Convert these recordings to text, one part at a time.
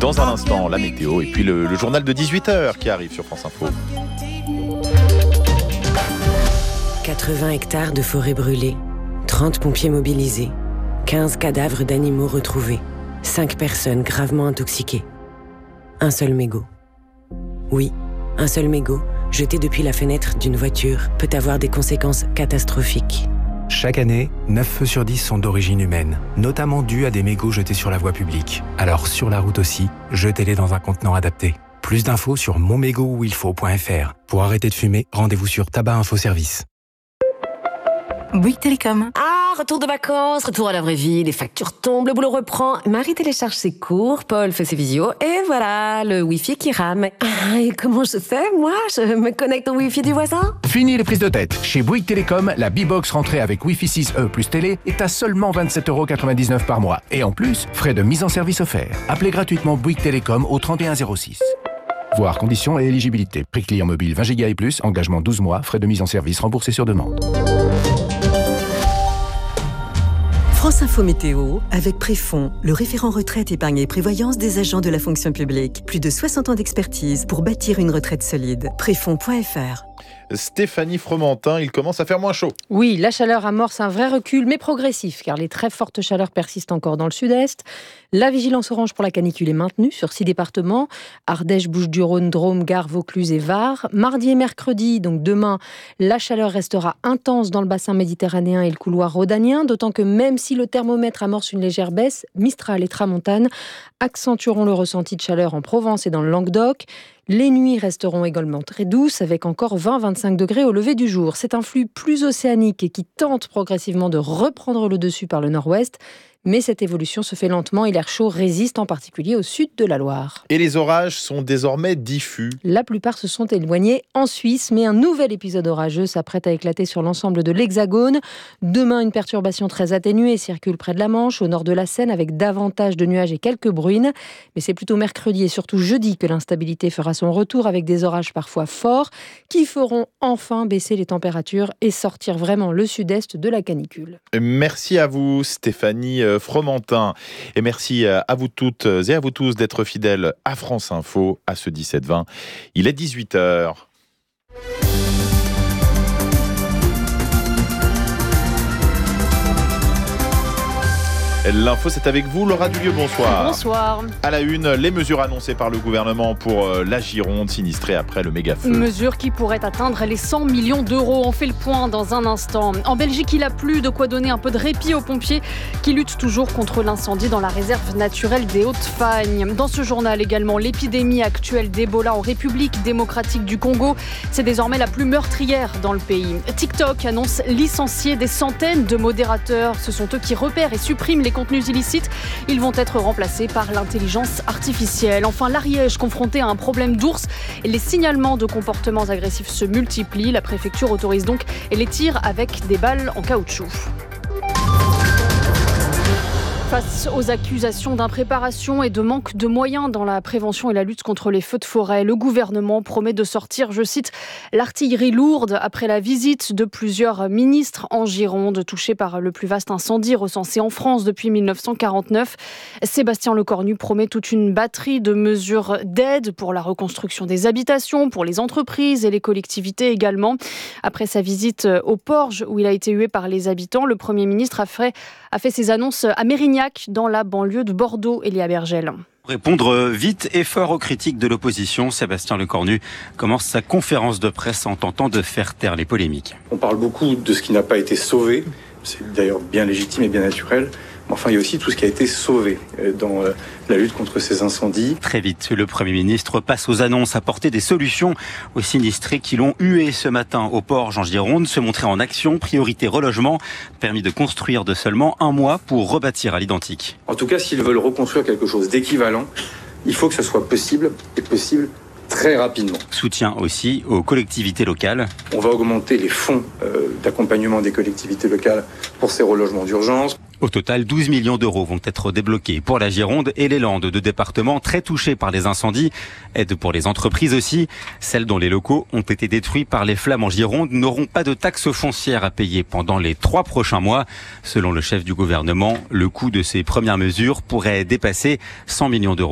Dans un instant, la météo et puis le journal de 18h qui arrive sur France Info. 80 hectares de forêt brûlée, 30 pompiers mobilisés, 15 cadavres d'animaux retrouvés, 5 personnes gravement intoxiquées. Un seul mégot. Oui, un seul mégot, jeté depuis la fenêtre d'une voiture, peut avoir des conséquences catastrophiques. Chaque année, 9 feux sur 10 sont d'origine humaine, notamment dus à des mégots jetés sur la voie publique. Alors sur la route aussi, jetez-les dans un contenant adapté. Plus d'infos sur monmégotuilfaut.fr. Pour arrêter de fumer, rendez-vous sur Tabac Info Service. Bouygues Télécom. Ah, retour de vacances, retour à la vraie vie, les factures tombent, le boulot reprend. Marie télécharge ses cours, Paul fait ses visios, et voilà, le Wi-Fi qui rame. Ah, et comment je fais, moi? Je me connecte au Wi-Fi du voisin? Fini les prises de tête. Chez Bouygues Télécom, la B-Box rentrée avec Wi-Fi 6E plus télé est à seulement 27,99€ par mois. Et en plus, frais de mise en service offerts. Appelez gratuitement Bouygues Télécom au 3106. Voir conditions et éligibilité. Prix client mobile 20 Go et plus, engagement 12 mois, frais de mise en service remboursés sur demande. France Info Météo, avec Préfond, le référent retraite, épargne et prévoyance des agents de la fonction publique. Plus de 60 ans d'expertise pour bâtir une retraite solide. Préfond.fr. Stéphanie Fromentin, il commence à faire moins chaud. Oui, la chaleur amorce un vrai recul, mais progressif, car les très fortes chaleurs persistent encore dans le sud-est. La vigilance orange pour la canicule est maintenue sur 6 départements, Ardèche, Bouches-du-Rhône, Drôme, Gard, Vaucluse et Var. Mardi et mercredi, donc demain, la chaleur restera intense dans le bassin méditerranéen et le couloir rhodanien, d'autant que même si le thermomètre amorce une légère baisse, Mistral et Tramontane accentueront le ressenti de chaleur en Provence et dans le Languedoc. Les nuits resteront également très douces, avec encore 20-25 degrés au lever du jour. C'est un flux plus océanique et qui tente progressivement de reprendre le dessus par le nord-ouest. Mais cette évolution se fait lentement et l'air chaud résiste en particulier au sud de la Loire. Et les orages sont désormais diffus. La plupart se sont éloignés en Suisse, mais un nouvel épisode orageux s'apprête à éclater sur l'ensemble de l'Hexagone. Demain, une perturbation très atténuée circule près de la Manche, au nord de la Seine, avec davantage de nuages et quelques bruines. Mais c'est plutôt mercredi et surtout jeudi que l'instabilité fera son retour, avec des orages parfois forts qui feront enfin baisser les températures et sortir vraiment le sud-est de la canicule. Merci à vous, Stéphanie Fromentin. Et merci à vous toutes et à vous tous d'être fidèles à France Info à ce 17-20. Il est 18h. L'info, c'est avec vous, Laura Dulieu, bonsoir. Bonsoir. À la une, les mesures annoncées par le gouvernement pour la Gironde, sinistrée après le méga-feu. Mesures qui pourraient atteindre les 100 millions d'euros. On fait le point dans un instant. En Belgique, il a plu, de quoi donner un peu de répit aux pompiers qui luttent toujours contre l'incendie dans la réserve naturelle des Hautes-Fagnes. Dans ce journal également, l'épidémie actuelle d'Ebola en République démocratique du Congo, c'est désormais la plus meurtrière dans le pays. TikTok annonce licencier des centaines de modérateurs. Ce sont eux qui repèrent et suppriment les contenus illicites. Ils vont être remplacés par l'intelligence artificielle. Enfin, l'Ariège, confronté à un problème d'ours. Les signalements de comportements agressifs se multiplient. La préfecture autorise donc les tirs avec des balles en caoutchouc. Face aux accusations d'impréparation et de manque de moyens dans la prévention et la lutte contre les feux de forêt, le gouvernement promet de sortir, je cite, l'artillerie lourde après la visite de plusieurs ministres en Gironde, touchés par le plus vaste incendie recensé en France depuis 1949. Sébastien Lecornu promet toute une batterie de mesures d'aide pour la reconstruction des habitations, pour les entreprises et les collectivités également. Après sa visite au Porge, où il a été hué par les habitants, le Premier ministre a fait ses annonces à Mérignac, dans la banlieue de Bordeaux, Elia Bergel. Répondre vite et fort aux critiques de l'opposition, Sébastien Lecornu commence sa conférence de presse en tentant de faire taire les polémiques. On parle beaucoup de ce qui n'a pas été sauvé, c'est d'ailleurs bien légitime et bien naturel. Enfin, il y a aussi tout ce qui a été sauvé dans la lutte contre ces incendies. Très vite, le Premier ministre passe aux annonces, apporter des solutions aux sinistrés qui l'ont hué ce matin au Porge en Gironde, se montrer en action, priorité relogement, permis de construire de seulement un mois pour rebâtir à l'identique. En tout cas, s'ils veulent reconstruire quelque chose d'équivalent, il faut que ce soit possible, et possible très rapidement. Soutien aussi aux collectivités locales. On va augmenter les fonds d'accompagnement des collectivités locales pour ces relogements d'urgence. Au total, 12 millions d'euros vont être débloqués pour la Gironde et les Landes, deux départements très touchés par les incendies. Aide pour les entreprises aussi. Celles dont les locaux ont été détruits par les flammes en Gironde n'auront pas de taxes foncières à payer pendant les 3 prochains mois. Selon le chef du gouvernement, le coût de ces premières mesures pourrait dépasser 100 millions d'euros.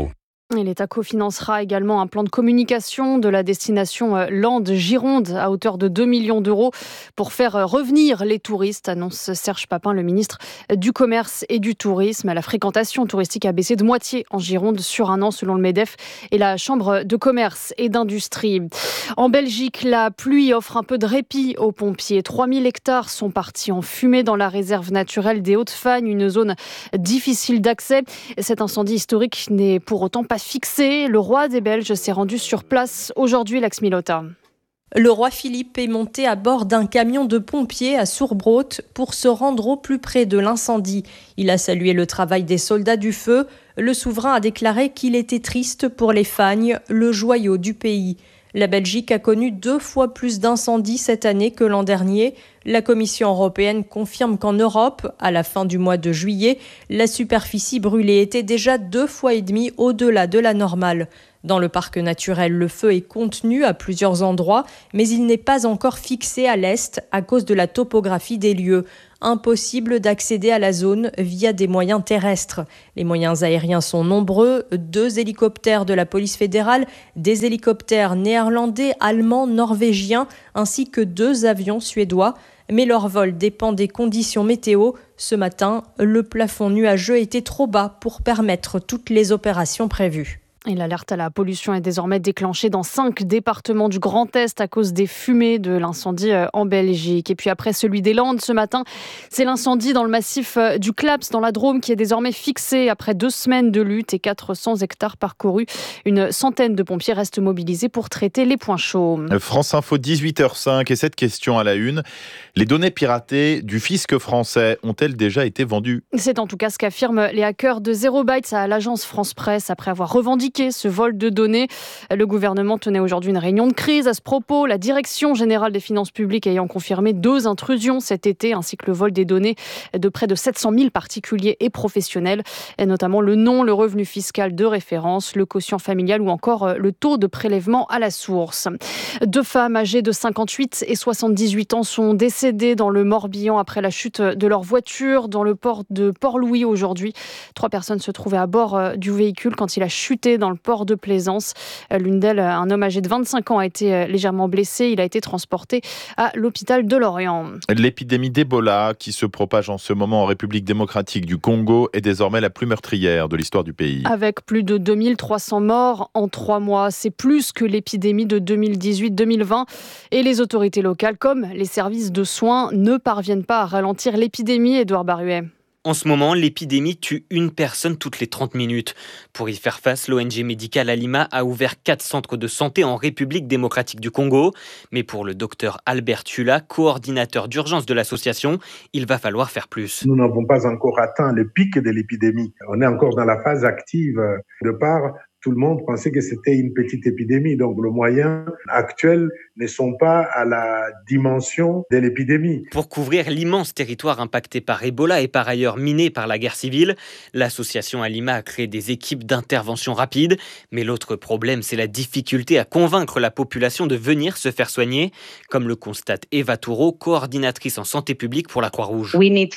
Et l'État cofinancera également un plan de communication de la destination Landes-Gironde à hauteur de 2 millions d'euros pour faire revenir les touristes, annonce Serge Papin, le ministre du Commerce et du Tourisme. La fréquentation touristique a baissé de moitié en Gironde sur un an selon le MEDEF et la Chambre de commerce et d'industrie. En Belgique, la pluie offre un peu de répit aux pompiers. 3000 hectares sont partis en fumée dans la réserve naturelle des Hautes-Fagnes, une zone difficile d'accès. Cet incendie historique n'est pour autant pas fixé. Le roi des Belges s'est rendu sur place aujourd'hui, Lax Milota. Le roi Philippe est monté à bord d'un camion de pompiers à Sourbrot pour se rendre au plus près de l'incendie. Il a salué le travail des soldats du feu. Le souverain a déclaré qu'il était triste pour les Fagnes, le joyau du pays. La Belgique a connu 2 fois plus d'incendies cette année que l'an dernier. La Commission européenne confirme qu'en Europe, à la fin du mois de juillet, la superficie brûlée était déjà 2,5 fois au-delà de la normale. Dans le parc naturel, le feu est contenu à plusieurs endroits, mais il n'est pas encore fixé à l'est à cause de la topographie des lieux. Impossible d'accéder à la zone via des moyens terrestres. Les moyens aériens sont nombreux, 2 hélicoptères de la police fédérale, des hélicoptères néerlandais, allemands, norvégiens, ainsi que 2 avions suédois. Mais leur vol dépend des conditions météo. Ce matin, le plafond nuageux était trop bas pour permettre toutes les opérations prévues. Et l'alerte à la pollution est désormais déclenchée dans 5 départements du Grand Est à cause des fumées de l'incendie en Belgique. Et puis après celui des Landes ce matin, c'est l'incendie dans le massif du Claps dans la Drôme qui est désormais fixé après 2 semaines de lutte et 400 hectares parcourus. Une centaine de pompiers restent mobilisés pour traiter les points chauds. France Info 18h05 et cette question à la une. Les données piratées du fisc français ont-elles déjà été vendues ? C'est en tout cas ce qu'affirment les hackers de Zero Bytes à l'agence France Presse après avoir revendiqué ce vol de données. Le gouvernement tenait aujourd'hui une réunion de crise à ce propos. La Direction générale des finances publiques ayant confirmé 2 intrusions cet été, ainsi que le vol des données de près de 700 000 particuliers et professionnels, et notamment le nom, le revenu fiscal de référence, le quotient familial ou encore le taux de prélèvement à la source. 2 femmes âgées de 58 et 78 ans sont décédées dans le Morbihan après la chute de leur voiture dans le port de Port-Louis aujourd'hui. 3 personnes se trouvaient à bord du véhicule quand il a chuté dans le port de Plaisance. L'une d'elles, un homme âgé de 25 ans, a été légèrement blessé. Il a été transporté à l'hôpital de Lorient. L'épidémie d'Ebola qui se propage en ce moment en République démocratique du Congo est désormais la plus meurtrière de l'histoire du pays. Avec plus de 2300 morts en 3 mois. C'est plus que l'épidémie de 2018-2020. Et les autorités locales, comme les services de soins, ne parviennent pas à ralentir l'épidémie, Édouard Baruet. En ce moment, l'épidémie tue une personne toutes les 30 minutes. Pour y faire face, l'ONG médicale Alima a ouvert 4 centres de santé en République démocratique du Congo. Mais pour le docteur Albert Tula, coordinateur d'urgence de l'association, il va falloir faire plus. Nous n'avons pas encore atteint le pic de l'épidémie. On est encore dans la phase active de part. Tout le monde pensait que c'était une petite épidémie. Donc, les moyens actuels ne sont pas à la dimension de l'épidémie. Pour couvrir l'immense territoire impacté par Ebola et par ailleurs miné par la guerre civile, l'association Alima a créé des équipes d'intervention rapide. Mais l'autre problème, c'est la difficulté à convaincre la population de venir se faire soigner, comme le constate Eva Toureau, coordinatrice en santé publique pour la Croix-Rouge.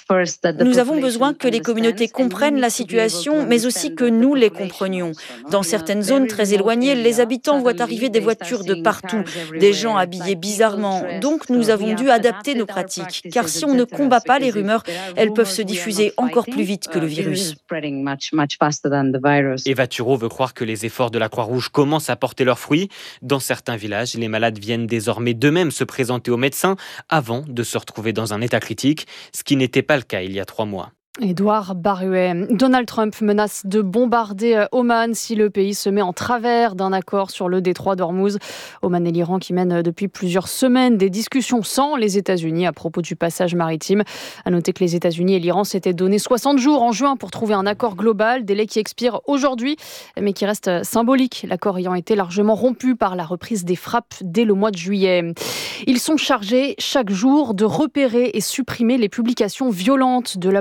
Nous avons besoin que les communautés comprennent la situation, mais aussi que nous les comprenions. Dans certaines zones très éloignées, les habitants voient arriver des voitures de partout, des gens habillés bizarrement. Donc nous avons dû adapter nos pratiques, car si on ne combat pas les rumeurs, elles peuvent se diffuser encore plus vite que le virus. Eva Toureau veut croire que les efforts de la Croix-Rouge commencent à porter leurs fruits. Dans certains villages, les malades viennent désormais d'eux-mêmes se présenter aux médecins avant de se retrouver dans un état critique, ce qui n'était pas le cas il y a 3 mois. Édouard Baruet. Donald Trump menace de bombarder Oman si le pays se met en travers d'un accord sur le détroit d'Ormuz. Oman et l'Iran qui mènent depuis plusieurs semaines des discussions sans les États-Unis à propos du passage maritime. À noter que les États-Unis et l'Iran s'étaient donné 60 jours en juin pour trouver un accord global, délai qui expire aujourd'hui, mais qui reste symbolique, l'accord ayant été largement rompu par la reprise des frappes dès le mois de juillet. Ils sont chargés chaque jour de repérer et supprimer les publications violentes de l'apologie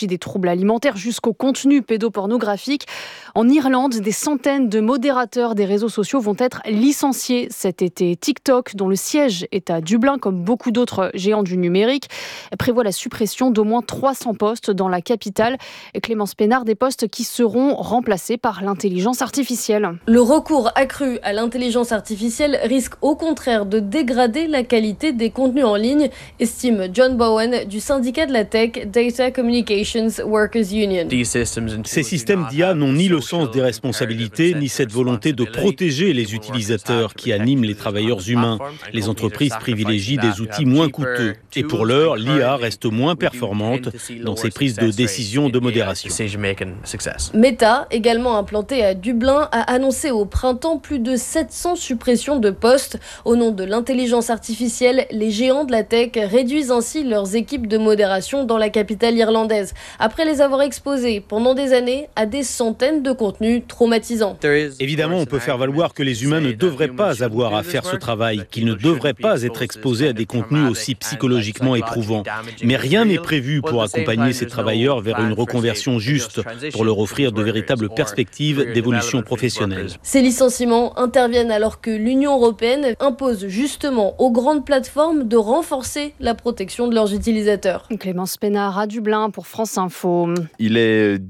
des troubles alimentaires jusqu'au contenu pédopornographique. En Irlande, des centaines de modérateurs des réseaux sociaux vont être licenciés cet été. TikTok, dont le siège est à Dublin, comme beaucoup d'autres géants du numérique, prévoit la suppression d'au moins 300 postes dans la capitale. Clémence Pénard, des postes qui seront remplacés par l'intelligence artificielle. Le recours accru à l'intelligence artificielle risque au contraire de dégrader la qualité des contenus en ligne, estime John Bowen du syndicat de la tech Data Communications Workers Union. Ces systèmes d'IA n'ont ni le sens des responsabilités, ni cette volonté de protéger les utilisateurs qui animent les travailleurs humains. Les entreprises privilégient des outils moins coûteux. Et pour l'heure, l'IA reste moins performante dans ses prises de décision de modération. Meta, également implanté à Dublin, a annoncé au printemps plus de 700 suppressions de postes. Au nom de l'intelligence artificielle, les géants de la tech réduisent ainsi leurs équipes de modération dans la capitale irlandaise, après les avoir exposés pendant des années à des centaines de contenus traumatisants. Évidemment, on peut faire valoir que les humains ne devraient pas avoir à faire ce travail, qu'ils ne devraient pas être exposés à des contenus aussi psychologiquement éprouvants. Mais rien n'est prévu pour accompagner ces travailleurs vers une reconversion juste, pour leur offrir de véritables perspectives d'évolution professionnelle. Ces licenciements interviennent alors que l'Union européenne impose justement aux grandes plateformes de renforcer la protection de leurs utilisateurs. Clémence Pénard à Dublin pour France Info. Il est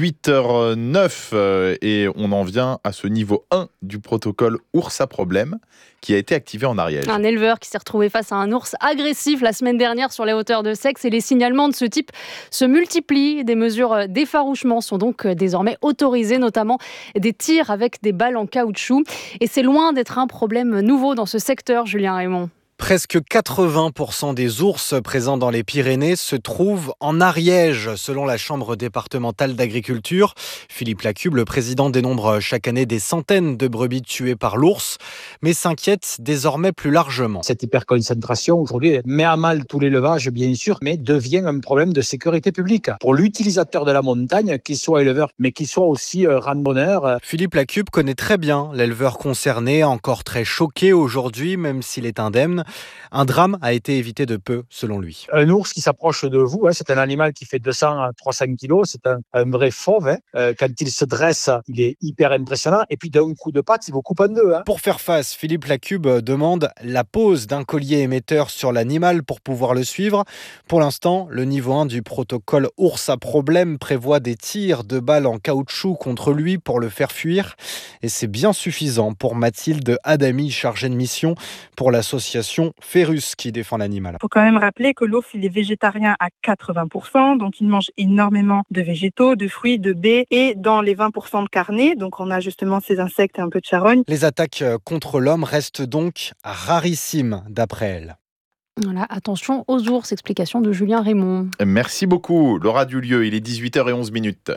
18h09 et on en vient à ce niveau 1 du protocole ours à problème qui a été activé en Ariège. Un éleveur qui s'est retrouvé face à un ours agressif la semaine dernière sur les hauteurs de Seix, et les signalements de ce type se multiplient. Des mesures d'effarouchement sont donc désormais autorisées, notamment des tirs avec des balles en caoutchouc. Et c'est loin d'être un problème nouveau dans ce secteur, Julien Raymond. Presque 80% des ours présents dans les Pyrénées se trouvent en Ariège, selon la Chambre départementale d'agriculture. Philippe Lacube, le président, dénombre chaque année des centaines de brebis tuées par l'ours, mais s'inquiète désormais plus largement. Cette hyperconcentration aujourd'hui met à mal tout l'élevage, bien sûr, mais devient un problème de sécurité publique. Pour l'utilisateur de la montagne, qu'il soit éleveur, mais qu'il soit aussi randonneur. Philippe Lacube connaît très bien l'éleveur concerné, encore très choqué aujourd'hui, même s'il est indemne. Un drame a été évité de peu, selon lui. Un ours qui s'approche de vous, c'est un animal qui fait 200 à 300 kilos, c'est un vrai fauve. Quand il se dresse, il est hyper impressionnant. Et puis d'un coup de patte, il vous coupe en deux. Pour faire face, Philippe Lacube demande la pose d'un collier émetteur sur l'animal pour pouvoir le suivre. Pour l'instant, le niveau 1 du protocole ours à problème prévoit des tirs de balles en caoutchouc contre lui pour le faire fuir. Et c'est bien suffisant pour Mathilde Adami, chargée de mission pour l'association Férus qui défend l'animal. Il faut quand même rappeler que l'ours, il est végétarien à 80%, donc il mange énormément de végétaux, de fruits, de baies et dans les 20% de carné, donc on a justement ces insectes et un peu de charogne. Les attaques contre l'homme restent donc rarissimes d'après elle. Voilà, attention aux ours, explication de Julien Raymond. Merci beaucoup, Laura Dulieu, il est 18h11.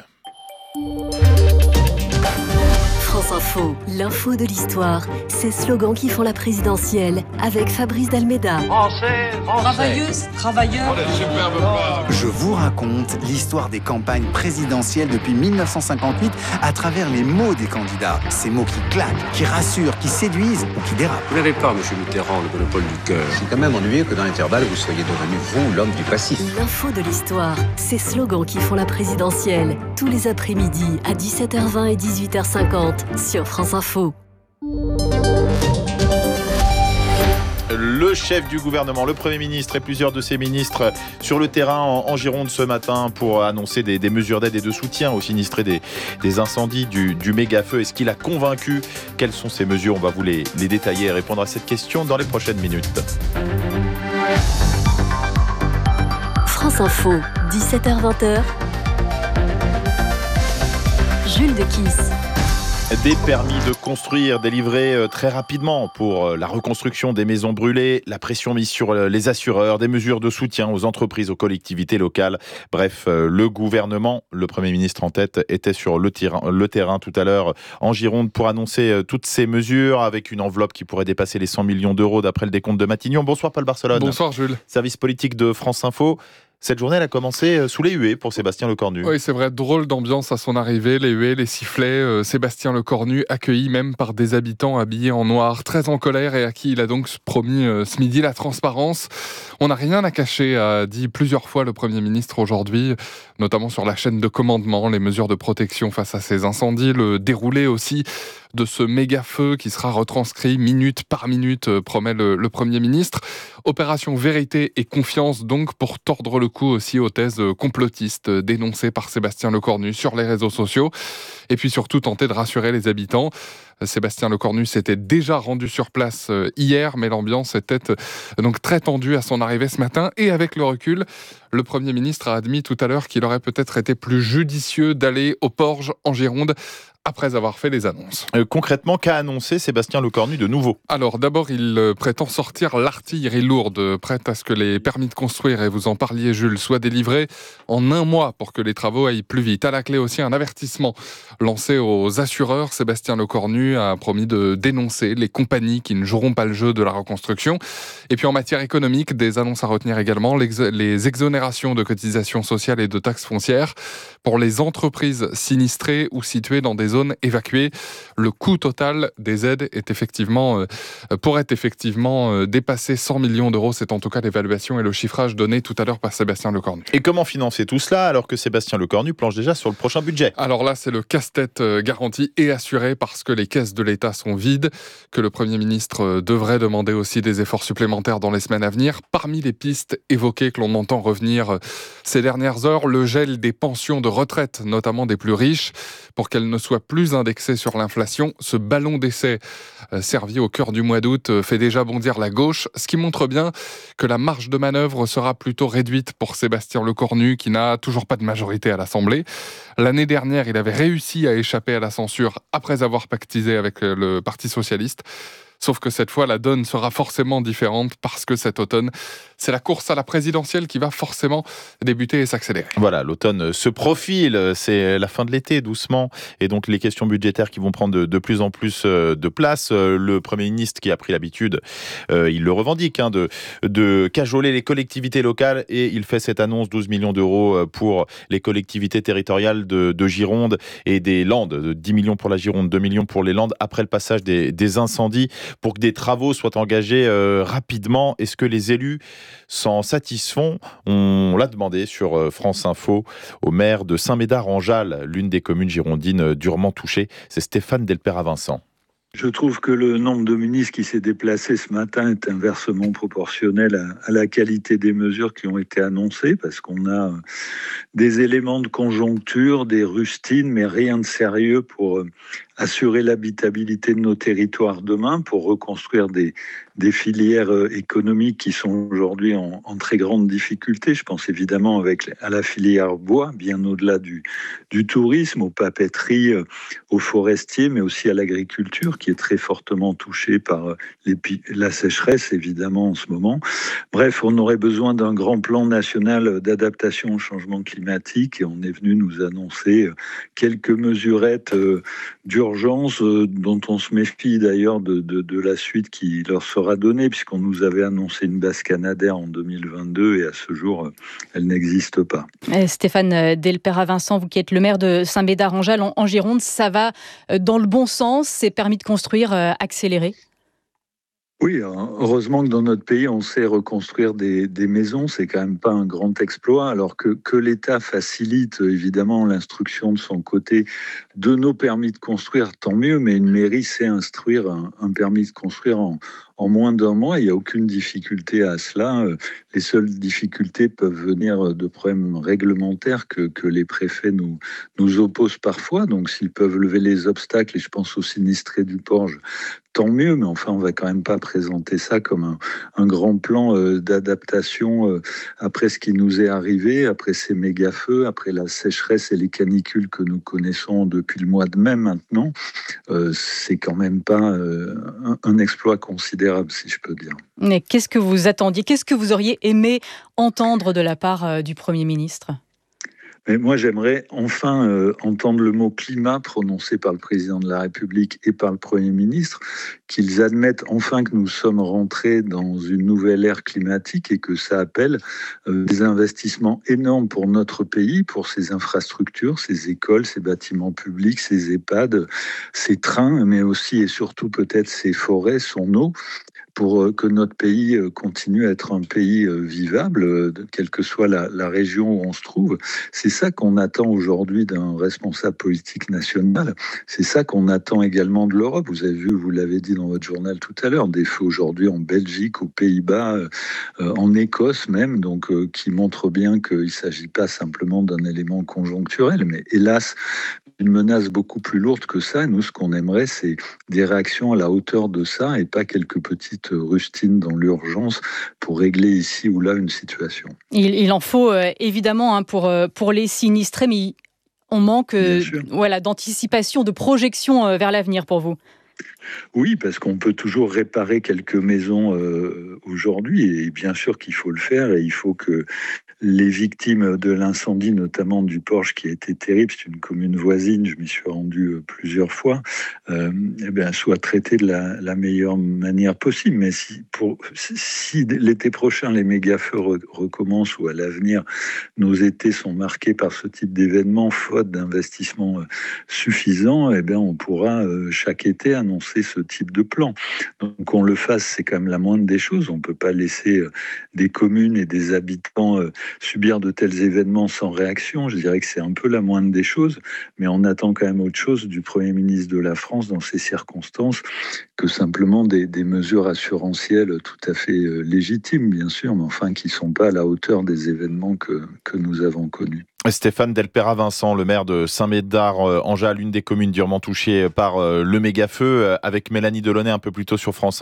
France Info, l'info de l'histoire, ces slogans qui font la présidentielle avec Fabrice Dalméda. Français, travailleuses, travailleurs. Je vous raconte l'histoire des campagnes présidentielles depuis 1958 à travers les mots des candidats. Ces mots qui claquent, qui rassurent, qui séduisent ou qui dérapent. Vous n'avez pas, M. Mitterrand, le monopole du cœur. C'est quand même ennuyeux que dans l'intervalle, vous soyez devenu, vous, l'homme du passif. L'info de l'histoire, ces slogans qui font la présidentielle, tous les après-midi à 17h20 et 18h50. Sur France Info. Le chef du gouvernement, le Premier ministre et plusieurs de ses ministres sur le terrain en Gironde ce matin pour annoncer des mesures d'aide et de soutien aux sinistrés des incendies du méga-feu. Est-ce qu'il a convaincu? Quelles sont ces mesures? On va vous les détailler et répondre à cette question dans les prochaines minutes. France Info, 17h-20h. Jules Dequisse. Des permis de construire délivrés très rapidement pour la reconstruction des maisons brûlées, la pression mise sur les assureurs, des mesures de soutien aux entreprises, aux collectivités locales. Bref, le gouvernement, le Premier ministre en tête, était sur le terrain tout à l'heure en Gironde pour annoncer toutes ces mesures avec une enveloppe qui pourrait dépasser les 100 millions d'euros d'après le décompte de Matignon. Bonsoir Paul Barcelone. Bonsoir Jules. Service politique de France Info. Cette journée, elle a commencé sous les huées pour Sébastien Lecornu. Oui, c'est vrai, drôle d'ambiance à son arrivée, les huées, les sifflets. Sébastien Lecornu accueilli même par des habitants habillés en noir, très en colère et à qui il a donc promis ce midi la transparence. On n'a rien à cacher, a dit plusieurs fois le Premier ministre aujourd'hui, notamment sur la chaîne de commandement, les mesures de protection face à ces incendies, le déroulé aussi de ce méga-feu qui sera retranscrit minute par minute, promet le Premier ministre. Opération vérité et confiance donc pour tordre le cou aussi aux thèses complotistes dénoncées par Sébastien Lecornu sur les réseaux sociaux. Et puis surtout tenter de rassurer les habitants. Sébastien Lecornu s'était déjà rendu sur place hier, mais l'ambiance était donc très tendue à son arrivée ce matin. Et avec le recul, le Premier ministre a admis tout à l'heure qu'il aurait peut-être été plus judicieux d'aller aux Porges en Gironde après avoir fait les annonces. Concrètement, qu'a annoncé Sébastien Lecornu de nouveau ? Alors d'abord, il prétend sortir l'artillerie lourde, prête à ce que les permis de construire, et vous en parliez Jules, soient délivrés en 1 mois pour que les travaux aillent plus vite. À la clé aussi un avertissement lancé aux assureurs. Sébastien Lecornu a promis de dénoncer les compagnies qui ne joueront pas le jeu de la reconstruction. Et puis en matière économique, des annonces à retenir également, les exonérations de cotisations sociales et de taxes foncières pour les entreprises sinistrées ou situées dans des zones évacuées. Le coût total des aides pourrait effectivement dépasser 100 millions d'euros. C'est en tout cas l'évaluation et le chiffrage donné tout à l'heure par Sébastien Lecornu. Et comment financer tout cela alors que Sébastien Lecornu planche déjà sur le prochain budget ? Alors là, c'est le casse-tête garanti et assuré parce que les caisses de l'État sont vides, que le Premier ministre devrait demander aussi des efforts supplémentaires dans les semaines à venir. Parmi les pistes évoquées que l'on entend revenir ces dernières heures, le gel des pensions de retraite, notamment des plus riches, pour qu'elles ne soient plus indexées sur l'inflation. Ce ballon d'essai servi au cœur du mois d'août fait déjà bondir la gauche, ce qui montre bien que la marge de manœuvre sera plutôt réduite pour Sébastien Lecornu, qui n'a toujours pas de majorité à l'Assemblée. L'année dernière, il avait réussi à échapper à la censure après avoir pactisé avec le Parti socialiste. Sauf que cette fois, la donne sera forcément différente parce que cet automne, c'est la course à la présidentielle qui va forcément débuter et s'accélérer. Voilà, l'automne se profile, c'est la fin de l'été doucement, et donc les questions budgétaires qui vont prendre de plus en plus de place. Le Premier ministre qui a pris l'habitude, il le revendique, de cajoler les collectivités locales, et il fait cette annonce 12 millions d'euros pour les collectivités territoriales de Gironde et des Landes, 10 millions pour la Gironde, 2 millions pour les Landes, après le passage des incendies, pour que des travaux soient engagés rapidement. Est-ce que les élus s'en satisfont ? On l'a demandé sur France Info au maire de Saint-Médard-en-Jalles, l'une des communes girondines durement touchées. C'est Stéphane Delpère-Vincent. Je trouve que le nombre de ministres qui s'est déplacé ce matin est inversement proportionnel à la qualité des mesures qui ont été annoncées, parce qu'on a des éléments de conjoncture, des rustines, mais rien de sérieux pour assurer l'habitabilité de nos territoires demain, pour reconstruire des filières économiques qui sont aujourd'hui en très grande difficulté. Je pense évidemment à la filière bois, bien au-delà du tourisme, aux papeteries, aux forestiers, mais aussi à l'agriculture qui est très fortement touchée par la sécheresse, évidemment, en ce moment. Bref, on aurait besoin d'un grand plan national d'adaptation au changement climatique, et on est venu nous annoncer quelques mesurettes d'urgence dont on se méfie d'ailleurs de la suite qui leur sera donnée, puisqu'on nous avait annoncé une base canadaire en 2022 et à ce jour, elle n'existe pas. Stéphane Delpère-Vincent, vous qui êtes le maire de Saint-Médard-en-Jalles en Gironde, ça va dans le bon sens, ces permis de construire accélérés ? Oui, heureusement que dans notre pays, on sait reconstruire des maisons. C'est quand même pas un grand exploit. Alors que l'État facilite évidemment l'instruction de son côté de nos permis de construire, tant mieux. Mais une mairie sait instruire un permis de construire en moins d'1 mois. Il n'y a aucune difficulté à cela. Les seules difficultés peuvent venir de problèmes réglementaires que les préfets nous opposent parfois. Donc s'ils peuvent lever les obstacles, et je pense aux sinistrés du Porge, tant mieux, mais enfin, on va quand même pas présenter ça comme un grand plan d'adaptation après ce qui nous est arrivé, après ces méga-feux, après la sécheresse et les canicules que nous connaissons depuis le mois de mai maintenant. C'est quand même pas un exploit considérable, si je peux dire. Mais qu'est-ce que vous attendiez ? Qu'est-ce que vous auriez aimé entendre de la part du Premier ministre ? Mais moi, j'aimerais enfin entendre le mot climat prononcé par le président de la République et par le Premier ministre, qu'ils admettent enfin que nous sommes rentrés dans une nouvelle ère climatique et que ça appelle des investissements énormes pour notre pays, pour ses infrastructures, ses écoles, ses bâtiments publics, ses EHPAD, ses trains, mais aussi et surtout peut-être ses forêts, son eau, pour que notre pays continue à être un pays vivable, quelle que soit la région où on se trouve. C'est ça qu'on attend aujourd'hui d'un responsable politique national. C'est ça qu'on attend également de l'Europe. Vous avez vu, vous l'avez dit dans votre journal tout à l'heure, des feux aujourd'hui en Belgique, aux Pays-Bas, en Écosse même, donc qui montrent bien qu'il ne s'agit pas simplement d'un élément conjoncturel, mais hélas, une menace beaucoup plus lourde que ça. Nous, ce qu'on aimerait, c'est des réactions à la hauteur de ça et pas quelques petites rustines dans l'urgence pour régler ici ou là une situation. Il en faut évidemment pour les sinistrés, mais on manque d'anticipation, de projection vers l'avenir pour vous. Oui, parce qu'on peut toujours réparer quelques maisons aujourd'hui, et bien sûr qu'il faut le faire, et il faut que les victimes de l'incendie, notamment du Porche, qui a été terrible, c'est une commune voisine, je m'y suis rendu plusieurs fois, soient traitées de la meilleure manière possible. Mais si l'été prochain les méga-feux recommencent, ou à l'avenir nos étés sont marqués par ce type d'événement, faute d'investissement suffisant, on pourra chaque été annoncer ce type de plan. Donc qu'on le fasse, c'est quand même la moindre des choses. On ne peut pas laisser des communes et des habitants subir de tels événements sans réaction. Je dirais que c'est un peu la moindre des choses, mais on attend quand même autre chose du Premier ministre de la France dans ces circonstances que simplement des mesures assurantielles tout à fait légitimes, bien sûr, mais enfin qui ne sont pas à la hauteur des événements que nous avons connus. Stéphane Delpera-Vincent, le maire de Saint-Médard-Angea, l'une des communes durement touchées par le méga-feu, avec Mélanie Delaunay un peu plus tôt sur France 1.